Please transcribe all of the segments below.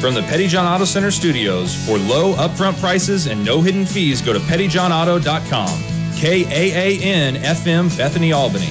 From the Pettyjohn Auto Center studios, for low upfront prices and no hidden fees, go to pettyjohnauto.com. KAAN FM, Bethany, Albany.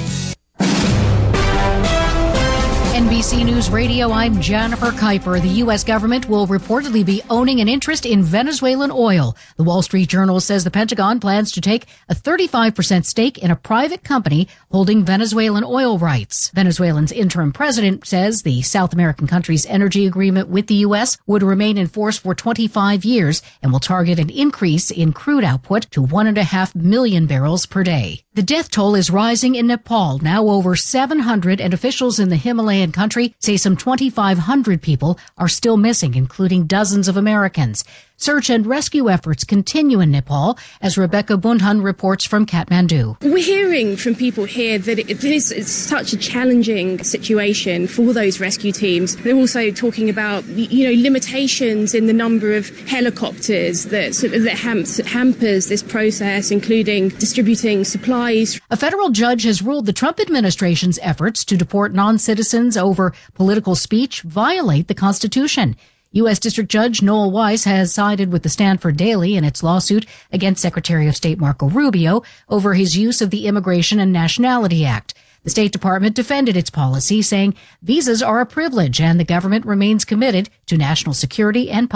NBC News Radio, I'm Jennifer Kuiper. The U.S. government will reportedly be owning an interest in Venezuelan oil. The Wall Street Journal says the Pentagon plans to take a 35% stake in a private company holding Venezuelan oil rights. Venezuelan's interim president says the South American country's energy agreement with the U.S. would remain in force for 25 years and will target an increase in crude output to 1.5 million barrels per day. The death toll is rising in Nepal, now over 700, and officials in the Himalayan country say some 2,500 people are still missing, including dozens of Americans. Search and rescue efforts continue in Nepal, as Rebecca Bunhan reports from Kathmandu. We're hearing from people here that it's such a challenging situation for those rescue teams. They're also talking about, limitations in the number of helicopters that hampers this process, including distributing supplies. A federal judge has ruled the Trump administration's efforts to deport non-citizens over political speech violate the Constitution. U.S. District Judge Noel Weiss has sided with the Stanford Daily in its lawsuit against Secretary of State Marco Rubio over his use of the Immigration and Nationality Act. The State Department defended its policy, saying visas are a privilege and the government remains committed to national security and